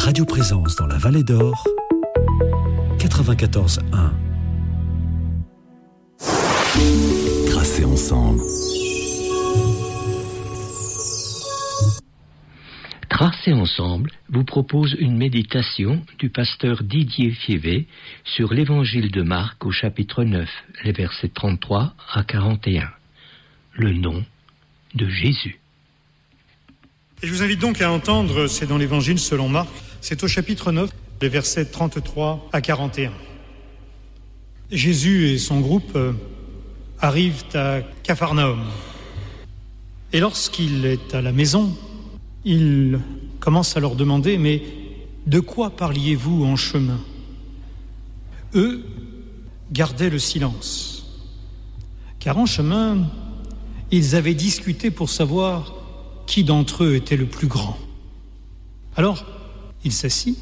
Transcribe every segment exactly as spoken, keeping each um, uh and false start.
Radio Présence dans la Vallée d'Or, quatre-vingt-quatorze un. Tracés ensemble. Tracés ensemble vous propose une méditation du pasteur Didier Fievé sur l'évangile de Marc au chapitre neuf, les versets trente-trois à quarante et un. Le nom de Jésus. Et je vous invite donc à entendre, c'est dans l'évangile selon Marc, c'est au chapitre neuf, les versets trente-trois à quarante et un. Jésus et son groupe arrivent à Capharnaüm. Et lorsqu'il est à la maison, il commence à leur demander « Mais de quoi parliez-vous en chemin ?» Eux gardaient le silence, car en chemin, ils avaient discuté pour savoir qui d'entre eux était le plus grand. Alors, il s'assit,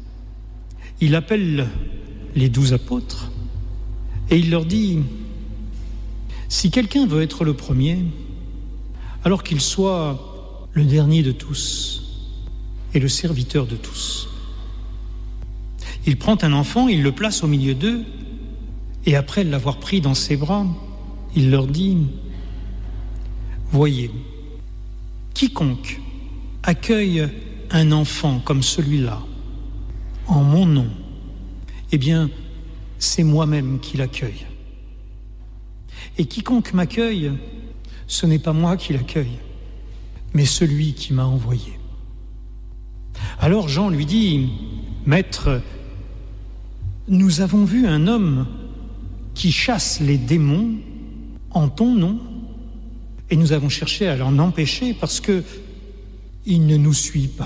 il appelle les douze apôtres et il leur dit « Si quelqu'un veut être le premier, alors qu'il soit le dernier de tous et le serviteur de tous. » Il prend un enfant, il le place au milieu d'eux et après l'avoir pris dans ses bras, il leur dit « Voyez, quiconque accueille un enfant comme celui-là, en mon nom, eh bien, c'est moi-même qui l'accueille. Et quiconque m'accueille, ce n'est pas moi qui l'accueille, mais celui qui m'a envoyé. » Alors Jean lui dit « Maître, nous avons vu un homme qui chasse les démons en ton nom, et nous avons cherché à l'en empêcher parce que il ne nous suit pas. »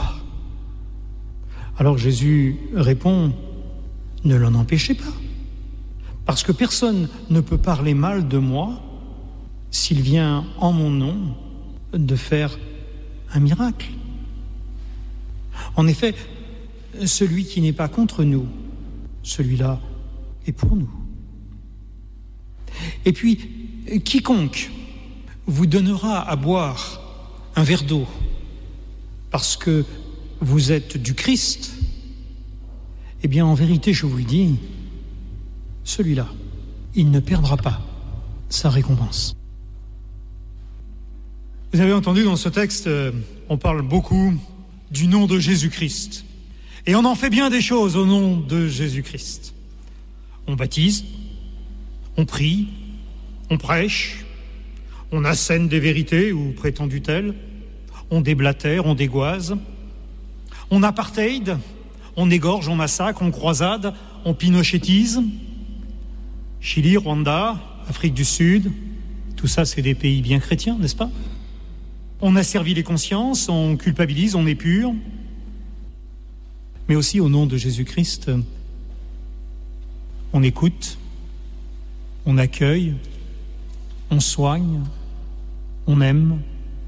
Alors Jésus répond « Ne l'en empêchez pas, parce que personne ne peut parler mal de moi s'il vient en mon nom de faire un miracle. En effet, celui qui n'est pas contre nous, celui-là est pour nous. Et puis, quiconque vous donnera à boire un verre d'eau parce que vous êtes du Christ, eh bien, en vérité, je vous le dis, celui-là, il ne perdra pas sa récompense. Vous avez entendu dans ce texte, on parle beaucoup du nom de Jésus-Christ. Et on en fait bien des choses au nom de Jésus-Christ. On baptise, on prie, on prêche, on assène des vérités ou prétendues telles, on déblatère, on dégoise, on apartheid, on égorge, on massacre, on croisade, on pinochetise. Chili, Rwanda, Afrique du Sud, tout ça c'est des pays bien chrétiens, n'est-ce pas? On asservit les consciences, on culpabilise, on épure. Mais aussi au nom de Jésus-Christ, on écoute, on accueille, on soigne, on aime.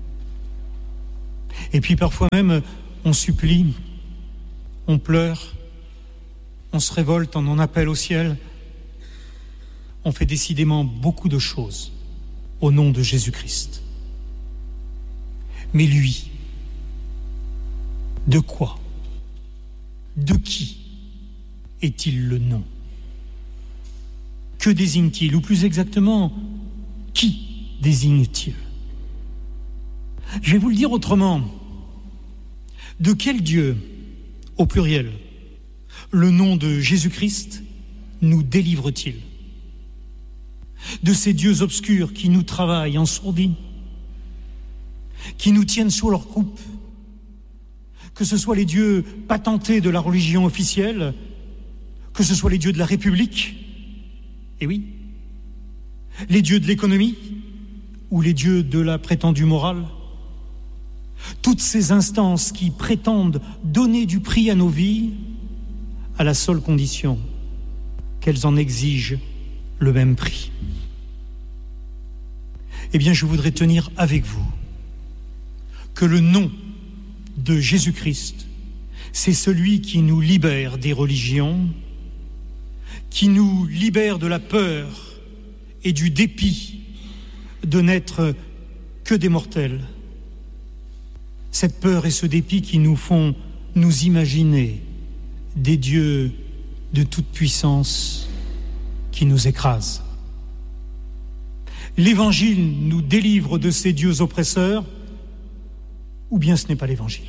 Et puis parfois même, on supplie, on pleure, on se révolte, on en appelle au ciel. On fait décidément beaucoup de choses au nom de Jésus-Christ. Mais lui, de quoi, de qui est-il le nom? Que désigne-t-il? Ou plus exactement, qui désigne-t-il? Je vais vous le dire autrement. De quel Dieu, au pluriel, le nom de Jésus-Christ nous délivre-t-il? De ces dieux obscurs qui nous travaillent en sourdine, qui nous tiennent sous leur coupe, que ce soit les dieux patentés de la religion officielle, que ce soit les dieux de la République, et oui, les dieux de l'économie ou les dieux de la prétendue morale, toutes ces instances qui prétendent donner du prix à nos vies à la seule condition qu'elles en exigent le même prix. Eh bien, je voudrais tenir avec vous que le nom de Jésus-Christ, c'est celui qui nous libère des religions, qui nous libère de la peur et du dépit de n'être que des mortels. Cette peur et ce dépit qui nous font nous imaginer des dieux de toute puissance qui nous écrasent. L'Évangile nous délivre de ces dieux oppresseurs, ou bien ce n'est pas l'Évangile.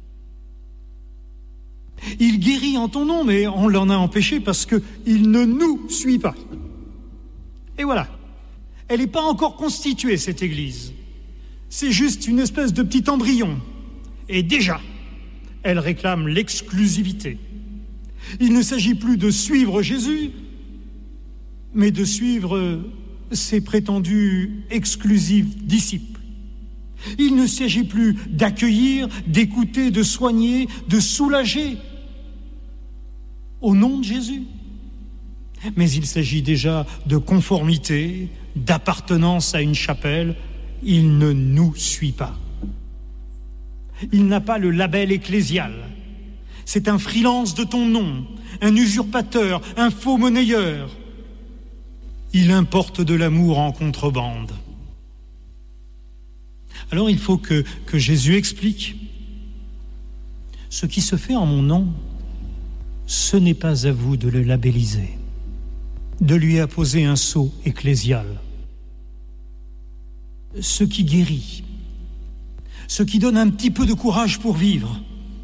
Il guérit en ton nom, mais on l'en a empêché parce qu'il ne nous suit pas. Et voilà, elle n'est pas encore constituée, cette Église. C'est juste une espèce de petit embryon. Et déjà, elle réclame l'exclusivité. Il ne s'agit plus de suivre Jésus, mais de suivre ses prétendus exclusifs disciples. Il ne s'agit plus d'accueillir, d'écouter, de soigner, de soulager au nom de Jésus. Mais il s'agit déjà de conformité, d'appartenance à une chapelle. Il ne nous suit pas. Il n'a pas le label ecclésial. C'est un freelance de ton nom, un usurpateur, un faux monnayeur. Il importe de l'amour en contrebande. Alors il faut que, que Jésus explique. Ce qui se fait en mon nom, ce n'est pas à vous de le labelliser, de lui apposer un sceau ecclésial. Ce qui guérit, ce qui donne un petit peu de courage pour vivre,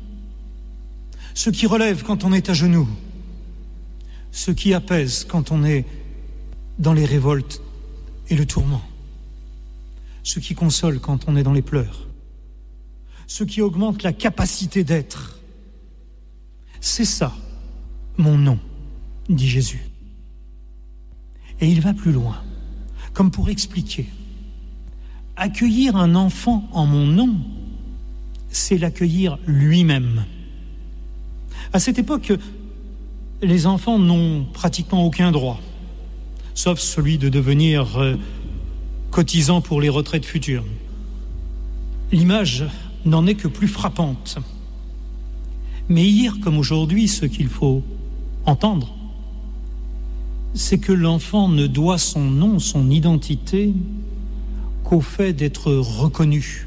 ce qui relève quand on est à genoux, ce qui apaise quand on est dans les révoltes et le tourment, ce qui console quand on est dans les pleurs, ce qui augmente la capacité d'être. C'est ça, mon nom, dit Jésus. Et il va plus loin, comme pour expliquer. Accueillir un enfant en mon nom, c'est l'accueillir lui-même. À cette époque, les enfants n'ont pratiquement aucun droit, sauf celui de devenir euh, cotisant pour les retraites futures. L'image n'en est que plus frappante. Mais hier comme aujourd'hui, ce qu'il faut entendre, c'est que l'enfant ne doit son nom, son identité, qu'au fait d'être reconnu.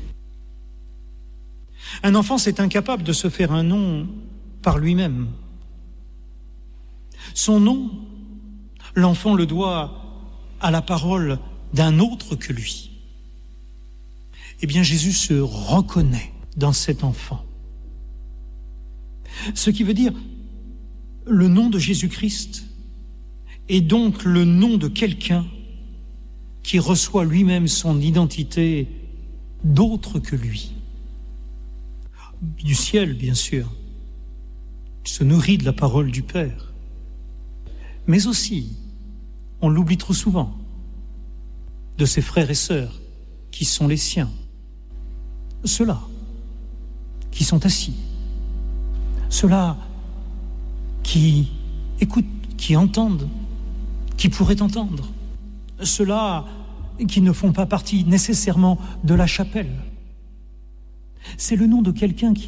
Un enfant, c'est incapable de se faire un nom par lui-même. Son nom, l'enfant le doit à la parole d'un autre que lui. Eh bien, Jésus se reconnaît dans cet enfant. Ce qui veut dire le nom de Jésus-Christ est donc le nom de quelqu'un qui reçoit lui-même son identité d'autre que lui. Du ciel, bien sûr, il se nourrit de la parole du Père. Mais aussi, on l'oublie trop souvent, de ses frères et sœurs qui sont les siens. Ceux-là qui sont assis. Ceux-là qui écoutent, qui entendent, qui pourraient entendre. Ceux-là qui ne font pas partie nécessairement de la chapelle. C'est le nom de quelqu'un qui